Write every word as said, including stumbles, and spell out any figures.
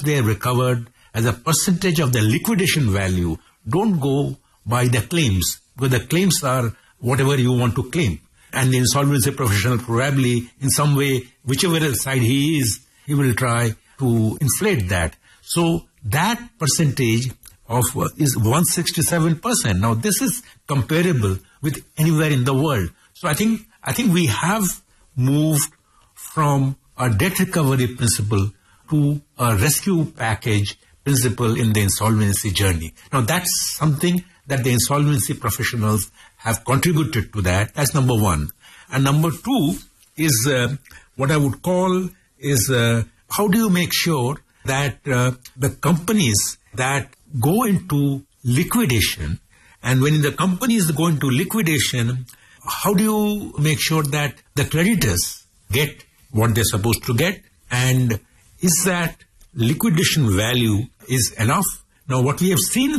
they have recovered as a percentage of the liquidation value. Don't go by the claims, because the claims are whatever you want to claim. And the insolvency professional probably in some way, whichever side he is, he will try to inflate that. So that percentage of uh, is one hundred sixty-seven percent. Now this is comparable with anywhere in the world. So I think I think we have moved from a debt recovery principle to a rescue package principle in the insolvency journey. Now that's something that the insolvency professionals have contributed to that. That's number one. And number two is uh, what I would call is uh, how do you make sure that uh, the companies that go into liquidation, and when the companies go into liquidation, how do you make sure that the creditors get what they're supposed to get? And is that liquidation value is enough? Now, what we have seen